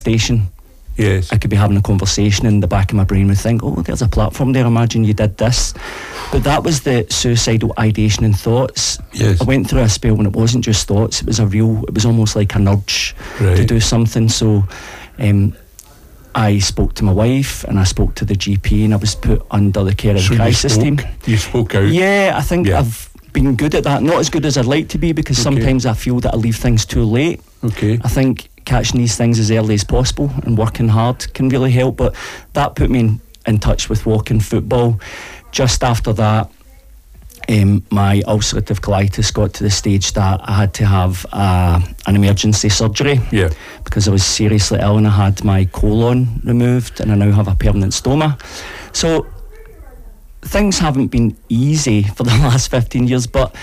station. Yes. I could be having a conversation, in the back of my brain would think, oh, there's a platform there, imagine you did this. But that was the suicidal ideation and thoughts. Yes. I went through a spell when it wasn't just thoughts, it was almost like a nurge to do something. So I spoke to my wife and I spoke to the GP, and I was put under the care and crisis team. You spoke out? Yeah, I think I've been good at that. Not as good as I'd like to be, because sometimes I feel that I leave things too late. I think catching these things as early as possible and working hard can really help. But that put me in touch with walking football. Just after that, my ulcerative colitis got to the stage that I had to have an emergency surgery, because I was seriously ill, and I had my colon removed, and I now have a permanent stoma. So things haven't been easy for the last 15 years, but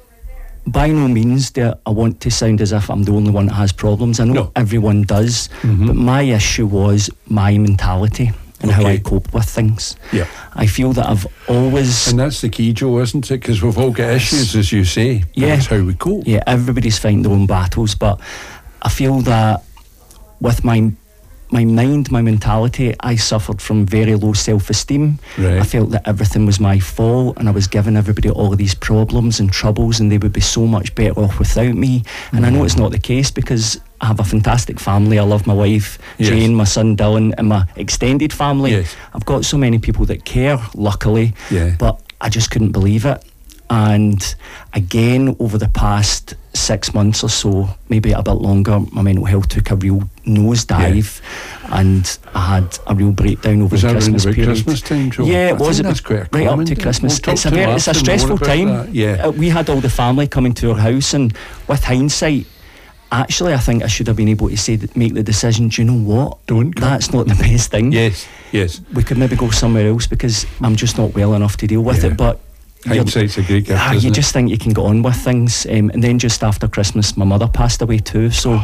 by no means do I want to sound as if I'm the only one that has problems. I know everyone does, but my issue was my mentality and how I cope with things. I feel that I've always... And that's the key, Joe, isn't it? Because we've all got issues, as you say. That's how we cope. Yeah, everybody's fighting their own battles, but I feel that with my mind, my mentality, I suffered from very low self-esteem. I felt that everything was my fault, and I was giving everybody all of these problems and troubles, and they would be so much better off without me. And I know it's not the case, because I have a fantastic family. I love my wife Jane, my son Dylan, and my extended family. I've got so many people that care, luckily, but I just couldn't believe it. And again, over the past 6 months or so, maybe a bit longer, my mental health took a real nosedive, and I had a real breakdown over the Christmas period. Christmas time, Joe? Yeah, it was. That's quite right up to Christmas. It's a stressful time. We had all the family coming to our house, and with hindsight, actually, I think I should have been able to make the decision, do you know what? That's not the best thing. Yes. We could maybe go somewhere else, because I'm just not well enough to deal with it. But hindsight's a great gift, you just think you can get on with things. And then just after Christmas, my mother passed away too. So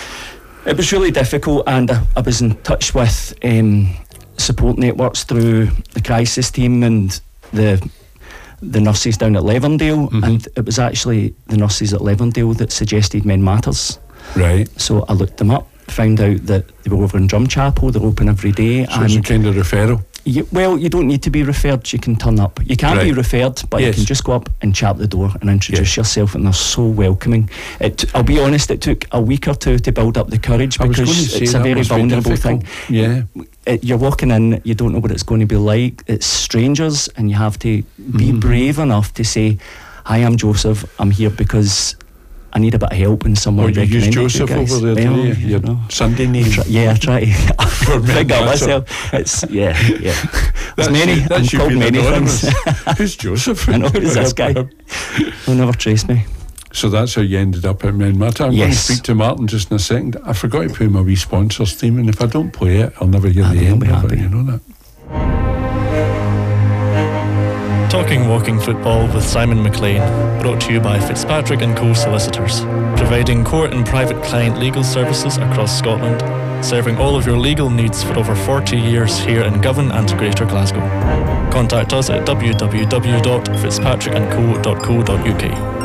it was really difficult, and I was in touch with support networks through the crisis team and the nurses down at Levendale, and it was actually the nurses at Levendale that suggested Men Matters. So I looked them up, found out that they were over in Drumchapel. They're open every day. So it's a kind of referral? Well, you don't need to be referred. You can turn up. You can't be referred, but you can just go up and chat at the door and introduce yourself, and they're so welcoming. I'll be honest, it took a week or two to build up the courage, because it's a very vulnerable thing. You're walking in, you don't know what it's going to be like. It's strangers, and you have to be brave enough to say, hi, I'm Joseph, I'm here because I need a bit of help, and someone you use Joseph over there, well, your Sunday name. I try to figure out myself. It's there's many. I'm called many things. Who's Joseph? I know, who's this guy? He'll never trace me. So that's how you ended up at Men Matter. I'm going to speak to Martin just in a second. I forgot to play my wee sponsors theme, and if I don't play it, I'll never hear the end of it. You know that. Talking Walking Football with Simon McLean, brought to you by Fitzpatrick & Co Solicitors, providing court and private client legal services across Scotland, serving all of your legal needs for over 40 years here in Govan and Greater Glasgow. Contact us at www.fitzpatrickandco.co.uk.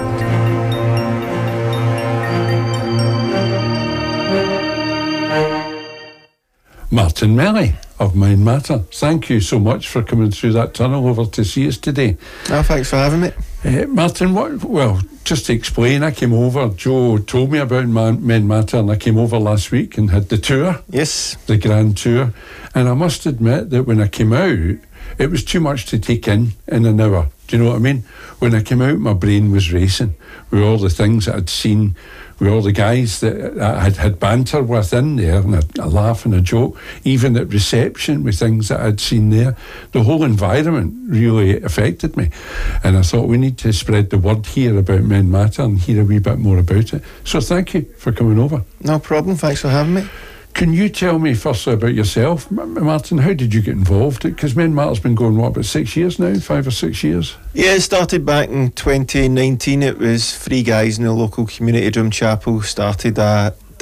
Martin Melly of Men Matter, thank you so much for coming through that tunnel over to see us today. Thanks for having me. Martin, just to explain, I came over, Joe told me about Men Matter, and I came over last week and had the tour. Yes. The grand tour. And I must admit that when I came out, it was too much to take in an hour. Do you know what I mean? When I came out, my brain was racing with all the things that I'd seen, with all the guys that I had banter with in there, and a laugh and a joke, even at reception with things that I'd seen there. The whole environment really affected me, and I thought we need to spread the word here about Men Matter and hear a wee bit more about it. So thank you for coming over. No problem, thanks for having me. Can you tell me firstly about yourself, Martin? How did you get involved? Because Men Matter's been going, about 6 years now? 5 or 6 years? Yeah, it started back in 2019. It was 3 guys in the local community Drumchapel started a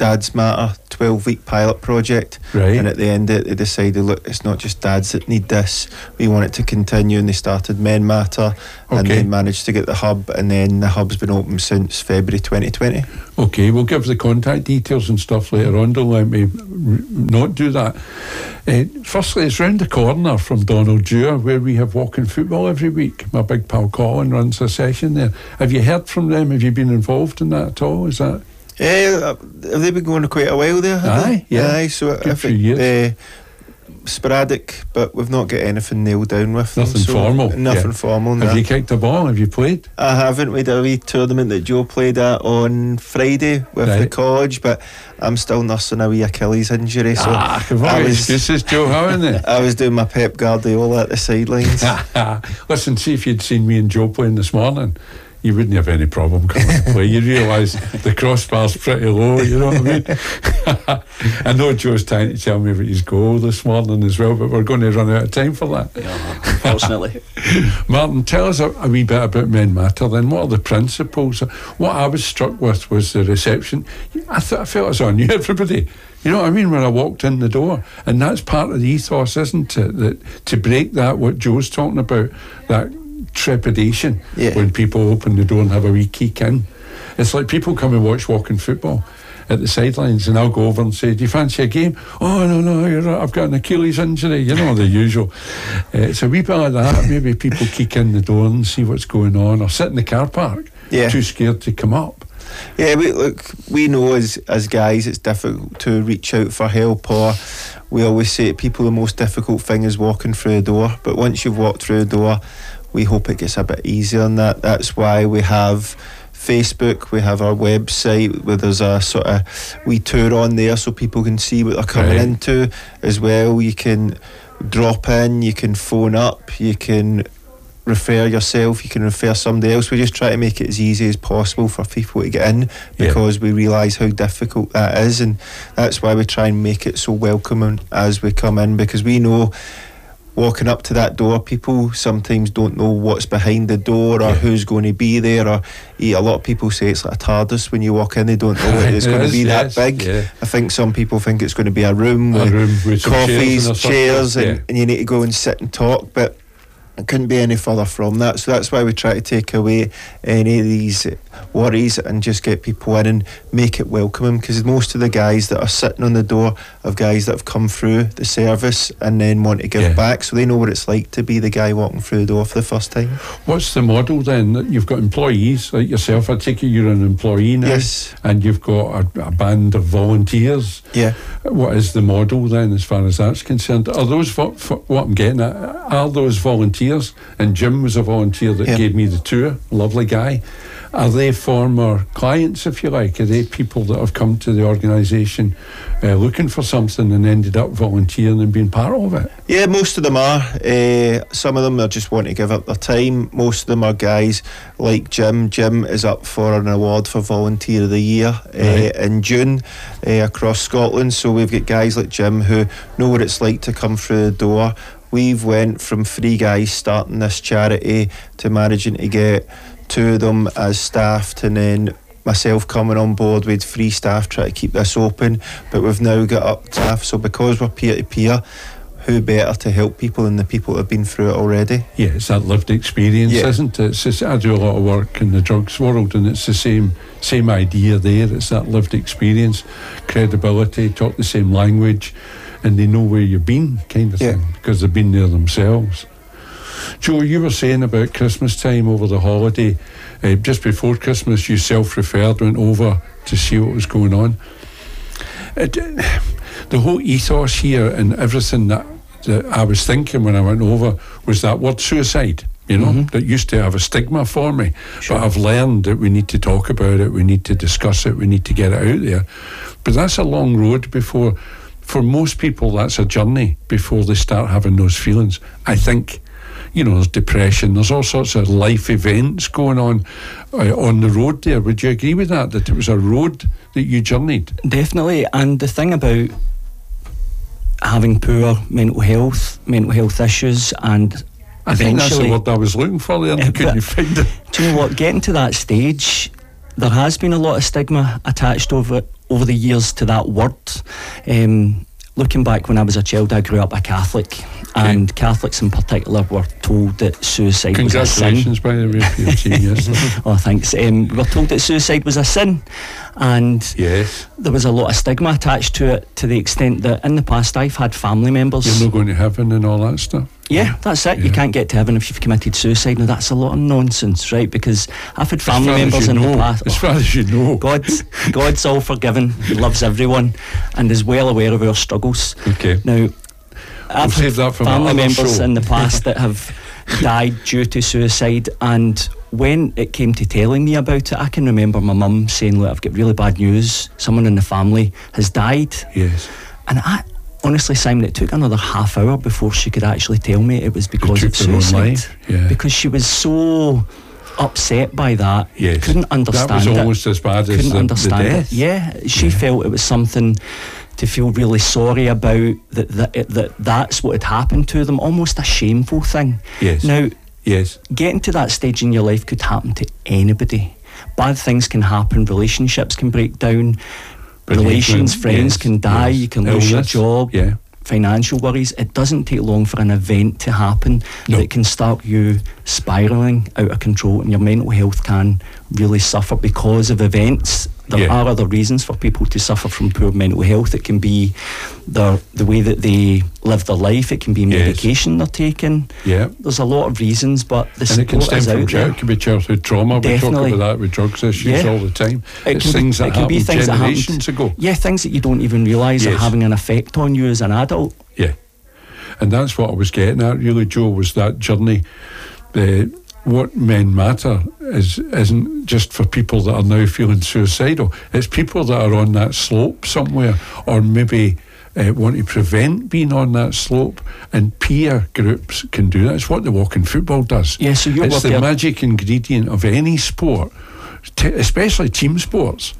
Dads Matter 12-week pilot project, right. And at the end they decided, look, it's not just dads that need this, we want it to continue, and they started Men Matter, and they managed to get the hub, and then the hub's been open since February 2020. Okay, we'll give the contact details and stuff later on. Don't let me not do that. Firstly, it's round the corner from Donald Dewar, where we have walking football every week. My big pal Colin runs a session there. Have you heard from them? Have you been involved in that at all? Is that? Have they been going quite a while there? Aye, yeah. Aye, so good few years. Sporadic, but we've not got anything nailed down with them. Nothing formal. Nothing formal. Have you kicked a ball? Have you played? I haven't. We had a wee tournament that Joe played at on Friday with the college, but I'm still nursing a wee Achilles injury. So excuses, Joe, haven't they? I was doing my Pep Guardiola at the sidelines. Listen, see if you'd seen me and Joe playing this morning, you wouldn't have any problem coming to play. You realise the crossbar's pretty low, you know what I mean? I know Joe's trying to tell me about his goal this morning as well, but we're going to run out of time for that. Yeah, unfortunately. Martin, tell us a wee bit about Men Matter then. What are the principles? What I was struck with was the reception. I felt as I knew everybody. You know what I mean? When I walked in the door. And that's part of the ethos, isn't it? That to break that, what Joe's talking about, that trepidation when people open the door and have a wee kick in. It's like people come and watch walking football at the sidelines, and I'll go over and say, do you fancy a game? Oh, no, you're right, I've got an Achilles injury, you know, the usual. It's a wee bit like that. Maybe people kick in the door and see what's going on, or sit in the car park, too scared to come up. Yeah, we know as guys it's difficult to reach out for help, or we always say to people the most difficult thing is walking through the door, but once you've walked through the door, we hope it gets a bit easier than that. That's why we have Facebook, we have our website where there's a sort of wee tour on there so people can see what they're coming into as well. You can drop in, you can phone up, you can refer yourself, you can refer somebody else. We just try to make it as easy as possible for people to get in, because we realise how difficult that is, and that's why we try and make it so welcoming as we come in, because we know walking up to that door, people sometimes don't know what's behind the door or who's going to be there, or a lot of people say it's like a TARDIS when you walk in. They don't know it's going to be that big. I think some people think it's going to be a room with coffees, chairs and you need to go and sit and talk, but it couldn't be any further from that. So that's why we try to take away any of these worries and just get people in and make it welcoming, because most of the guys that are sitting on the door are guys that have come through the service and then want to give back, so they know what it's like to be the guy walking through the door for the first time. What's the model then? You've got employees like yourself. I take it you're an employee now. Yes. And you've got a band of volunteers. Yeah. What is the model then as far as that's concerned? Are those, what I'm getting at, are those volunteers? And Jim was a volunteer that gave me the tour, lovely guy. Are they former clients, if you like? Are they people that have come to the organisation looking for something and ended up volunteering and being part of it? Yeah, most of them are. Some of them are just want to give up their time. Most of them are guys like Jim. Jim is up for an award for Volunteer of the Year in June across Scotland. So we've got guys like Jim who know what it's like to come through the door. We've went from 3 guys starting this charity to managing to get 2 of them as staffed, and then myself coming on board with 3 staff trying to keep this open, but we've now got up staff. So because we're peer-to-peer, who better to help people than the people that have been through it already? Yeah, it's that lived experience, isn't it? It's just, I do a lot of work in the drugs world, and it's the same idea there. It's that lived experience, credibility, talk the same language, and they know where you've been, kind of thing, because they've been there themselves. Joe, you were saying about Christmas time over the holiday, just before Christmas you self-referred, went over to see what was going on. The whole ethos here and everything that I was thinking when I went over was that word suicide, you know, that used to have a stigma for me. But I've learned that we need to talk about it, we need to discuss it, we need to get it out there. But that's a long road before... For most people, that's a journey before they start having those feelings. I think, you know, there's depression, there's all sorts of life events going on the road there. Would you agree with that it was a road that you journeyed? Definitely. And the thing about having poor mental health issues, and I think that's the word I was looking for there, and couldn't find it. Do you know what? Getting to that stage, there has been a lot of stigma attached over over the years to that word. Looking back, when I was a child, I grew up a Catholic, and Catholics in particular were told that suicide was a sin. Congratulations, by the way, for your team yesterday. Oh, thanks. We were told that suicide was a sin, and there was a lot of stigma attached to it, to the extent that in the past I've had family members. You're not going to heaven and all that stuff. Yeah, that's it. You can't get to heaven if you've committed suicide. Now that's a lot of nonsense, right? Because I've had family members in the past. As far as you know, God's all forgiving. He loves everyone, and is well aware of our struggles. Okay. Now, I've had family members show in the past that have died due to suicide, and when it came to telling me about it, I can remember my mum saying, "Look, I've got really bad news. Someone in the family has died." Yes. And honestly, Simon, it took another half hour before she could actually tell me it was because of suicide. Because she was so upset by that. Yes. Couldn't understand it. That was almost as bad as the death. Yeah, she felt it was something to feel really sorry about, that's what had happened to them, almost a shameful thing. Yes. Now, getting to that stage in your life could happen to anybody. Bad things can happen, relationships can break down, friends can die, you can lose your job, financial worries. It doesn't take long for an event to happen that can start you spiralling out of control, and your mental health can really suffer because of events. There are other reasons for people to suffer from poor mental health. It can be the way that they live their life. It can be medication they're taking. There's a lot of reasons, but the support is out there. It can be childhood trauma. Definitely. We talk about that with drugs issues all the time. It's things that happened generations ago. Yeah, things that you don't even realise are having an effect on you as an adult. Yeah. And that's what I was getting at, really, Joe, was that journey. What Men Matter isn't just for people that are now feeling suicidal. It's people that are on that slope somewhere, or maybe want to prevent being on that slope, and peer groups can do that. It's what the Walking Football does. Yeah, so it's the magic ingredient of any sport, especially team sports,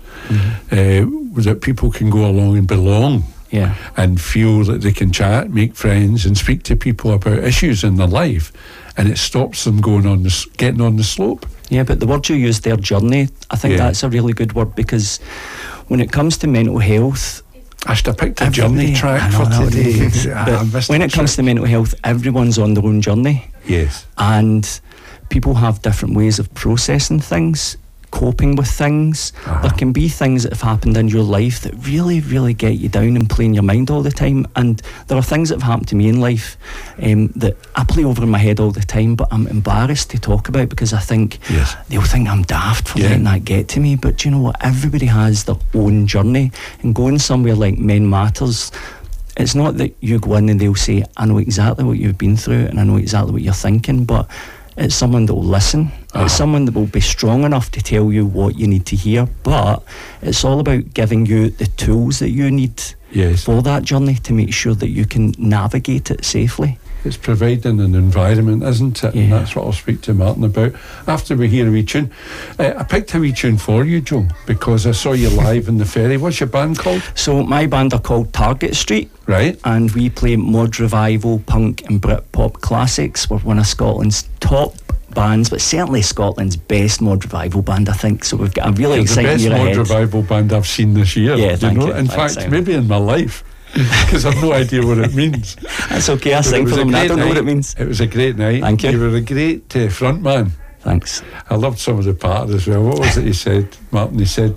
that people can go along and belong. And feel that they can chat, make friends, and speak to people about issues in their life, and it stops them getting on the slope. Yeah, but the word you used there, journey, I think that's a really good word, because when it comes to mental health, I should have picked a journey track for today. When it comes to mental health, everyone's on their own journey. Yes. And people have different ways of processing things, coping with things. There can be things that have happened in your life that really, really get you down and play in your mind all the time. And there are things that have happened to me in life that I play over in my head all the time, but I'm embarrassed to talk about, because I think they'll think I'm daft for letting that get to me. But do you know what? Everybody has their own journey, and going somewhere like Men Matters, it's not that you go in and they'll say, I know exactly what you've been through and I know exactly what you're thinking, but it's someone that will listen. It's someone that will be strong enough to tell you what you need to hear, but it's all about giving you the tools that you need for that journey to make sure that you can navigate it safely. It's providing an environment, isn't it? And that's what I'll speak to Martin about after we hear a wee tune. I picked a wee tune for you, Joe, because I saw you live in the Ferry. What's your band called? So my band are called Target Street. Right. And we play mod revival, punk and Britpop classics. We're one of Scotland's top bands, but certainly Scotland's best mod revival band, I think. So we've got a really exciting year ahead. The best mod revival band I've seen this year. Yeah, thank you. In fact, maybe in my life. Because I've no idea what it means. That's okay, I sing for them and I don't know what it means. It was a great night. Thank you. You were a great front man. Thanks. I loved some of the part as well. What was it he said, Martin? He said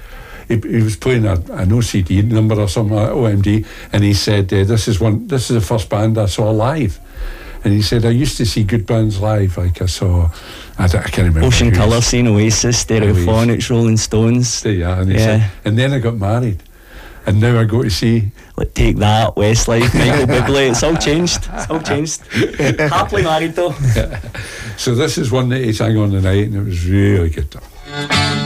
he was playing an OCD number or something, OMD, and he said, this is the first band I saw live. And he said, I used to see good bands live, like I saw, I can't remember. Ocean Colour, seen Oasis, Stereophonics, Rolling Stones. Yeah, and he said, and then I got married. And now I go to see, like, Take That, Westlife, Michael Bublé. It's all changed. It's all changed. Happily married though. So this is one that he sang on the night, and it was really good.